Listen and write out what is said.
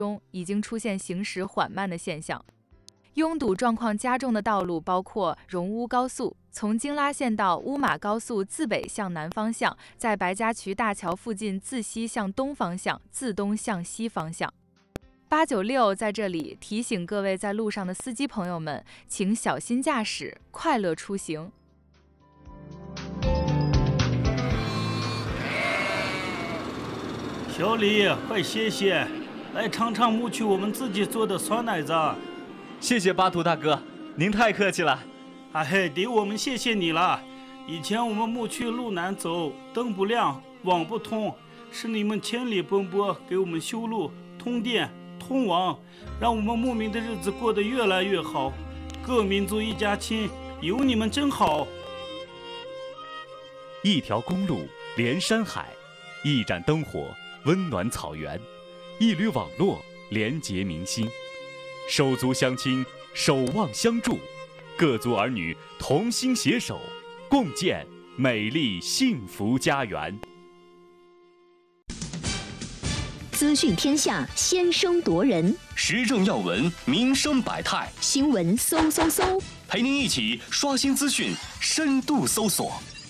中已经出现行驶缓慢的现象。拥堵状况加重的道路包括荣乌高速，从京拉线到乌马高速自北向南方向，在白家渠大桥附近自西向东方向，自东向西方向。896在这里提醒各位在路上的司机朋友们，请小心驾驶，快乐出行。 小李，快歇歇，来尝尝牧区我们自己做的酸奶子。 谢谢巴图大哥，您太客气了。 哎嘿，得我们谢谢你了。以前我们牧区路难走，灯不亮，网不通，是你们千里奔波给我们修路、通电、通网，让我们牧民的日子过得越来越好。各民族一家亲，有你们真好。 一条公路连山海，一盏灯火温暖草原，一缕网络连结民心。手足相亲，守望相助，各族儿女同心携手，共建美丽幸福家园。 资讯天下，先声夺人； 时政要闻，民生百态； 新闻搜， 陪您一起刷新资讯，深度搜索。